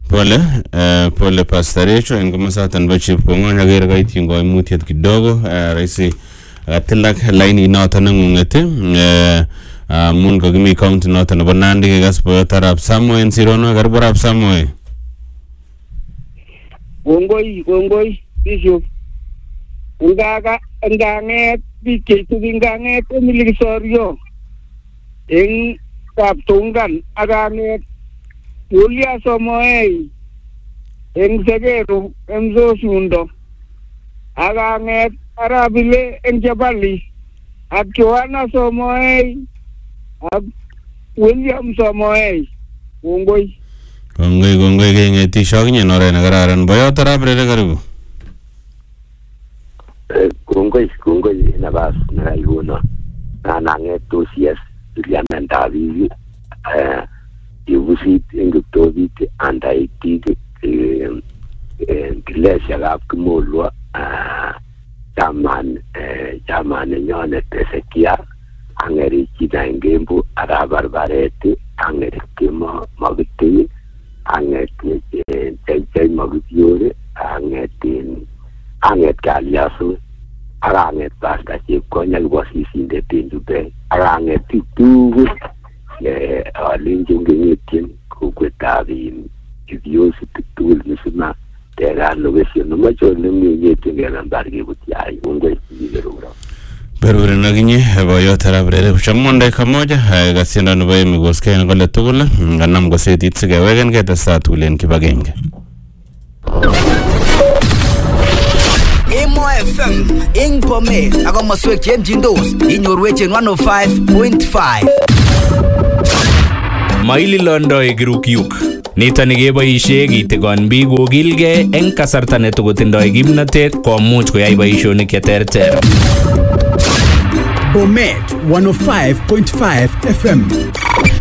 Pole pastorecho en komasatan ba chepkongo nagera kaitingo imutiet kidogo raisi tilak line noton ngungete mun ko gimi county noton bo Nandi ke gaspo tarap Samoe Sirono garborap Samoe Gongoi bishop nganget biketu nganget emilisorio eng kaptungan aganget Julia Somoei eng Segero Emzo Sundo aganget Arabile eng Jabali ak Joanna Somoei ak William Somoei Gongoi kengeti shoginye nore na kararan boyo tarabrele karibu Gongoi nabas na yuno nananget tosias Julian David Yuvusit ingutobit andaitik Glesia gab kumulwa chaman nyone Tesekia angeri chida ngembu arabarbareti angeri kimo magiti angeti jay magitiore anget kaliasu aranget pasta chepkonya wasisinde tinjube aranget tugu alinjungetin kukwetabi idiosi tutul nisima tera logesio no macho ngemyetin gelambarge butiai ngwe yigero Berure naginye boyo tarabrele chamonde kamoja gasinda no baye migoske ngole tugul nganam gosetit sigewegen ketesa tulen kibagenge Emo FM ing Bomet ako maswek chemjindos inyorwech en 105.5 Maili Londoi Girukyuk Nitoni keboishe kitigon biik kokilgei eng kasarta netokotindoi kimnatet komuch koyai boishonik cheterter. Bomet 105.5 FM